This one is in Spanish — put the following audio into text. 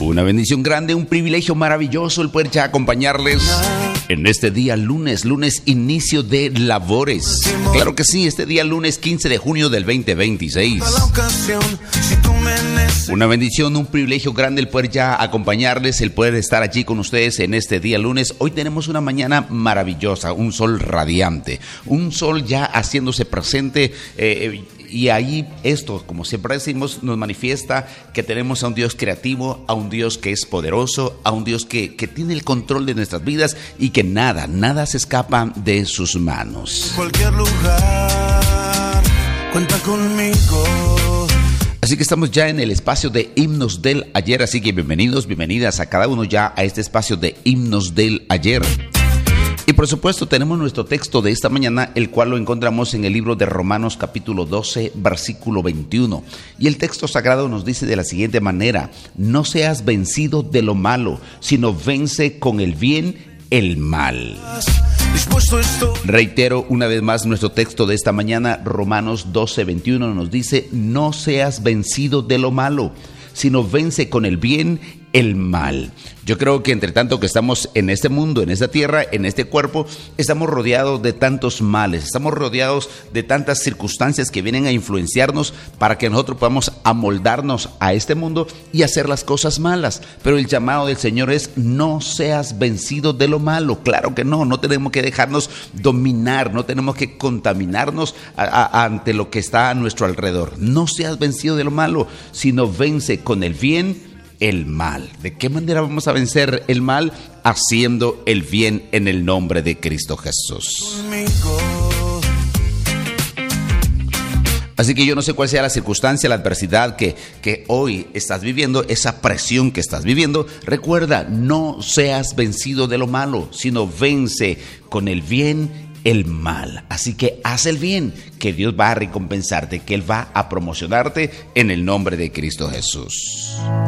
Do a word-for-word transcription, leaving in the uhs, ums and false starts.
Una bendición grande, un privilegio maravilloso el poder ya acompañarles en este día lunes, lunes inicio de labores. Claro que sí, este día lunes quince de junio del veinte veintiséis. Una bendición, un privilegio grande el poder ya acompañarles, el poder estar allí con ustedes en este día lunes. Hoy tenemos una mañana maravillosa, un sol radiante, un sol ya haciéndose presente. Eh, Y ahí esto, como siempre decimos, nos manifiesta que tenemos a un Dios creativo, a un Dios que es poderoso, a un Dios que, que tiene el control de nuestras vidas y que nada, nada se escapa de sus manos. En cualquier lugar, cuenta conmigo. Así que estamos ya en el espacio de himnos del ayer, así que bienvenidos, bienvenidas a cada uno ya a este espacio de himnos del ayer. Y por supuesto tenemos nuestro texto de esta mañana, el cual lo encontramos en el libro de Romanos capítulo doce, versículo veintiuno. Y el texto sagrado nos dice de la siguiente manera: no seas vencido de lo malo, sino vence con el bien el mal. Reitero una vez más nuestro texto de esta mañana, Romanos doce, veintiuno nos dice: no seas vencido de lo malo, sino vence con el bien el mal. Yo creo que entre tanto que estamos en este mundo, en esta tierra, en este cuerpo, estamos rodeados de tantos males, estamos rodeados de tantas circunstancias que vienen a influenciarnos para que nosotros podamos amoldarnos a este mundo y hacer las cosas malas. Pero el llamado del Señor es: no seas vencido de lo malo. Claro que no, no tenemos que dejarnos dominar, no tenemos que contaminarnos a, a, ante lo que está a nuestro alrededor. No seas vencido de lo malo, sino vence con el bien el mal. ¿De qué manera vamos a vencer el mal? Haciendo el bien en el nombre de Cristo Jesús. Así que yo no sé cuál sea la circunstancia, la adversidad que, que hoy estás viviendo, esa presión que estás viviendo. Recuerda, no seas vencido de lo malo, sino vence con el bien el mal. Así que haz el bien, que Dios va a recompensarte, que Él va a promocionarte en el nombre de Cristo Jesús.